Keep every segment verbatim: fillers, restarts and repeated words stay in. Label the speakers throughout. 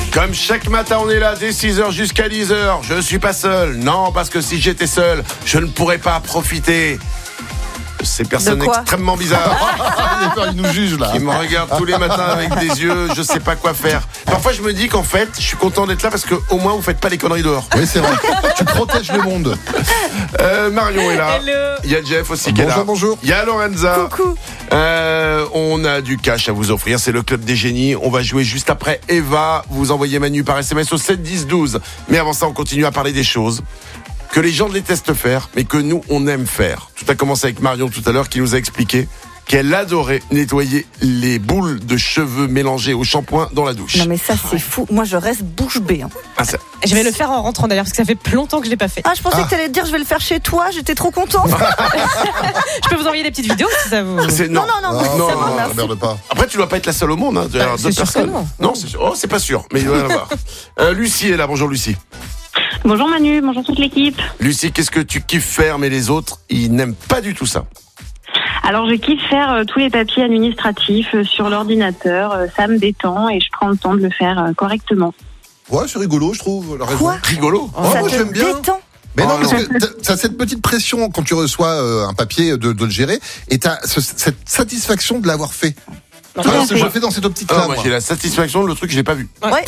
Speaker 1: Comme chaque matin, on est là dès six heures jusqu'à dix heures. Je ne suis pas seul. Non, parce que si j'étais seul, je ne pourrais pas profiter. Ces personnes extrêmement bizarres
Speaker 2: Il nous juge là.
Speaker 1: qui me regardent tous les matins avec des yeux, je sais pas quoi faire. Parfois je me dis qu'en fait, je suis content d'être là parce que au moins vous faites pas les conneries dehors.
Speaker 2: Oui, c'est vrai. Tu protèges le monde.
Speaker 1: Euh, Marion est là.
Speaker 3: Hello.
Speaker 1: Il y a Jeff aussi qui est là.
Speaker 2: Bonjour, bonjour.
Speaker 1: Il y a Lorenza.
Speaker 3: Coucou.
Speaker 1: Euh, on a du cash à vous offrir. C'est le Club des Génies. On va jouer juste après Eva. Vous envoyez Manu par S M S au sept dix douze. Mais avant ça, on continue à parler des choses que les gens détestent faire, mais que nous, on aime faire. Tout a commencé avec Marion tout à l'heure qui nous a expliqué qu'elle adorait nettoyer les boules de cheveux mélangées au shampoing dans la douche.
Speaker 4: Non mais ça c'est fou. Moi je reste bouche bée. Hein.
Speaker 1: Ah, ça...
Speaker 3: Je vais le faire en rentrant d'ailleurs parce que ça fait longtemps que je l'ai pas fait.
Speaker 4: Ah je pensais
Speaker 2: Ah.
Speaker 4: que t'allais te dire je vais le faire chez toi. J'étais trop contente.
Speaker 3: Je peux vous envoyer des petites vidéos si ça vous.
Speaker 1: C'est...
Speaker 4: Non non non.
Speaker 2: Oh,
Speaker 1: non,
Speaker 4: ça
Speaker 1: non,
Speaker 4: va,
Speaker 1: non,
Speaker 4: merci.
Speaker 2: merde pas.
Speaker 1: Après, tu dois pas être la seule au monde. Hein. Il doit y avoir
Speaker 3: c'est
Speaker 1: d'autres
Speaker 3: sûr que
Speaker 1: personnes.
Speaker 3: non.
Speaker 1: Non, c'est sûr. Oh, c'est pas sûr, mais il doit y en avoir. Euh, Lucie est là. Bonjour Lucie.
Speaker 5: Bonjour Manu, bonjour toute l'équipe.
Speaker 1: Lucie, qu'est-ce que tu kiffes faire, mais les autres, ils n'aiment pas du tout ça.
Speaker 5: Alors je kiffe faire euh, tous les papiers administratifs euh, sur l'ordinateur, euh, ça me détend et je prends le temps de le faire euh, correctement.
Speaker 2: Ouais, c'est rigolo, je trouve. La raison.
Speaker 4: Quoi
Speaker 1: Rigolo.
Speaker 2: Oh,
Speaker 4: Ça
Speaker 2: moi
Speaker 4: te
Speaker 2: j'aime bien.
Speaker 4: détend.
Speaker 2: Mais non,
Speaker 1: Oh,
Speaker 2: parce
Speaker 1: non.
Speaker 2: que t'as- t'as cette petite pression quand tu reçois euh, un papier de, de le gérer, et t'as ce- cette satisfaction de l'avoir fait. Tu vois,
Speaker 5: à
Speaker 2: c'est- je
Speaker 5: fait.
Speaker 2: le fais dans cette
Speaker 1: Ah,
Speaker 2: optique-là.
Speaker 1: moi,
Speaker 2: moi.
Speaker 1: j'ai la satisfaction de le truc que j'ai pas vu.
Speaker 4: Ouais.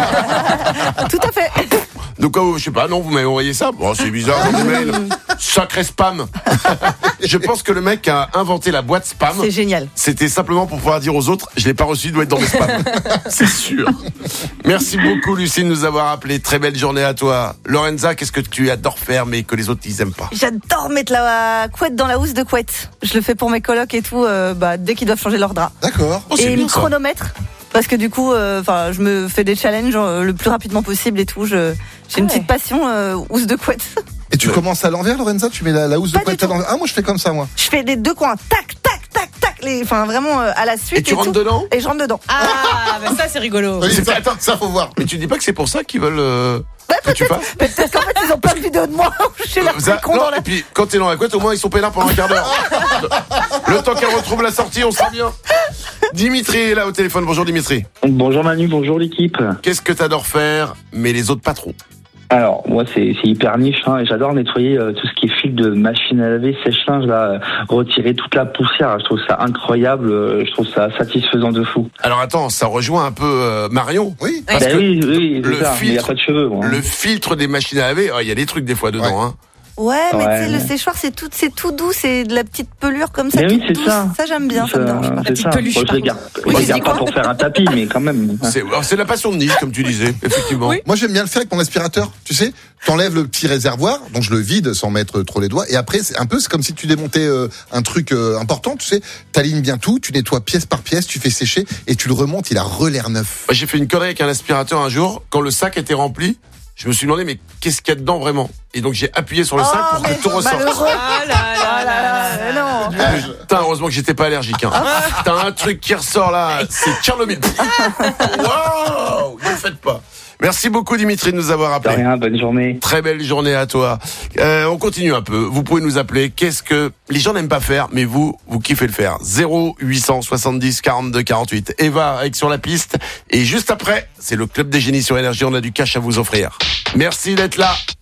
Speaker 4: Tout à fait.
Speaker 1: Donc, oh, je sais pas, non, vous m'avez envoyé ça. Bon, c'est bizarre, mon mail. Sacré spam. Je pense que le mec a inventé la boîte spam.
Speaker 4: C'est génial.
Speaker 1: C'était simplement pour pouvoir dire aux autres, je l'ai pas reçu, il doit être dans mes spams. C'est sûr. Merci beaucoup, Lucie, de nous avoir appelé. Très belle journée à toi. Lorenza, qu'est-ce que tu adores faire, mais que les autres, ils aiment pas?
Speaker 4: J'adore mettre la couette dans la housse de couette. Je le fais pour mes colocs et tout. Euh, bah, dès qu'ils doivent changer leur drap.
Speaker 2: D'accord.
Speaker 1: Oh, c'est
Speaker 4: Et
Speaker 1: bien,
Speaker 4: me
Speaker 1: ça.
Speaker 4: chronomètre. Parce que du coup, enfin, je me fais des challenges euh, le plus rapidement possible et tout. Je, j'ai une
Speaker 3: Ouais.
Speaker 4: petite passion euh, housse de couette.
Speaker 2: Et tu commences à l'envers, Lorenza? Tu mets la, la housse de
Speaker 4: Pas du
Speaker 2: couette à
Speaker 4: tout.
Speaker 2: l'envers? Ah, moi je fais comme ça, moi.
Speaker 4: Je fais les deux coins, tac, tac, tac, tac, les, enfin vraiment euh, à la suite.
Speaker 1: Et tu rentres
Speaker 4: tout.
Speaker 1: dedans?
Speaker 4: Et je rentre dedans.
Speaker 3: Ah, bah ça c'est rigolo.
Speaker 2: Oui,
Speaker 1: c'est-
Speaker 2: ça, attends, ça faut voir.
Speaker 1: Mais tu dis pas que c'est pour ça qu'ils veulent euh, que tu fasses?
Speaker 4: Peut-être qu'en fait ils ont pas de vidéo de moi. J'ai l'air
Speaker 1: Ça-
Speaker 4: très con
Speaker 1: non,
Speaker 4: dans la.
Speaker 1: et puis quand t'es dans la couette, au moins ils sont peinards pendant un quart d'heure. Le temps qu'elle retrouve la sortie, on sera bien. Dimitri est là au téléphone. Bonjour Dimitri.
Speaker 6: Bonjour Manu, bonjour l'équipe.
Speaker 1: Qu'est-ce que t'adores faire, mais les autres pas trop?
Speaker 6: Alors moi c'est c'est hyper niche hein, et j'adore nettoyer euh, tout ce qui est fil de machine à laver, sèche-linge là, euh, retirer toute la poussière. Je trouve ça incroyable, euh, je trouve ça satisfaisant de fou.
Speaker 1: Alors attends, ça rejoint un peu euh, Marion.
Speaker 2: Oui.
Speaker 1: Parce
Speaker 6: Ben
Speaker 1: que
Speaker 6: oui, oui,
Speaker 1: le
Speaker 6: c'est ça. Mais il y a
Speaker 1: filtre-
Speaker 6: pas de cheveux. Moi, hein.
Speaker 1: Le filtre des machines à laver, il y a des trucs des fois dedans.
Speaker 2: Ouais.
Speaker 1: Hein.
Speaker 4: Ouais, mais
Speaker 6: Ouais,
Speaker 4: tu sais, le
Speaker 6: mais-
Speaker 4: séchoir c'est tout, c'est tout doux, c'est de la petite pelure comme ça.
Speaker 6: Mais oui,
Speaker 4: toute
Speaker 6: c'est
Speaker 4: douce.
Speaker 6: ça.
Speaker 4: Ça j'aime bien, ça me dérange pas.
Speaker 6: c'est
Speaker 3: petite
Speaker 6: ça.
Speaker 3: peluche,
Speaker 6: Bon, je
Speaker 3: par
Speaker 6: les garde,
Speaker 4: Oui,
Speaker 6: je les
Speaker 4: j'ai
Speaker 6: garde
Speaker 4: dit
Speaker 6: pas
Speaker 4: quoi
Speaker 6: pour faire un tapis, mais quand même.
Speaker 1: C'est, alors, c'est la passion de niche, comme tu disais, effectivement.
Speaker 3: Oui.
Speaker 2: Moi j'aime bien le faire avec mon aspirateur. Tu sais, t'enlèves le petit réservoir, donc je le vide sans mettre trop les doigts. Et après, c'est un peu c'est comme si tu démontais euh, un truc euh, important. Tu sais, t'alignes bien tout, tu nettoies pièce par pièce, tu fais sécher et tu le remontes. Il a rel'air neuf.
Speaker 1: Moi, j'ai fait une connerie avec un aspirateur un jour. Quand le sac était rempli, je me suis demandé, mais qu'est-ce qu'il y a dedans vraiment? Et donc j'ai appuyé sur le sac
Speaker 4: Oh,
Speaker 1: pour
Speaker 4: mais
Speaker 1: que tout ressorte.
Speaker 4: malheureux.
Speaker 3: Ah là là
Speaker 4: Ah là là, non.
Speaker 1: Putain, heureusement que j'étais pas allergique. Hein. T'as un truc qui ressort là, c'est Tchernobyl. Waouh, ne le faites pas. Merci beaucoup Dimitri de nous avoir
Speaker 6: De
Speaker 1: appelé.
Speaker 6: rien, bonne journée.
Speaker 1: Très belle journée à toi. Euh, on continue un peu. Vous pouvez nous appeler. Qu'est-ce que les gens n'aiment pas faire, mais vous, vous kiffez le faire. zéro huit cent soixante-dix quarante-deux quarante-huit. Eva avec Sur la piste. Et juste après, c'est le Club des Génies sur Énergie. On a du cash à vous offrir. Merci d'être là.